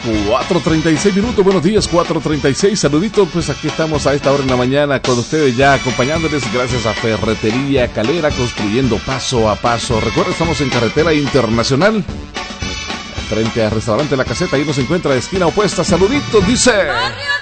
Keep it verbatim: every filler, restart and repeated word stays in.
cuatro treinta y seis minutos, buenos días, cuatro treinta y seis, saluditos, pues aquí estamos a esta hora en la mañana con ustedes ya acompañándoles gracias a Ferretería Calera, construyendo paso a paso. Recuerda, estamos en carretera internacional, frente al restaurante La Caseta, ahí nos encuentra, esquina opuesta, saluditos, dice... ¡Barrio!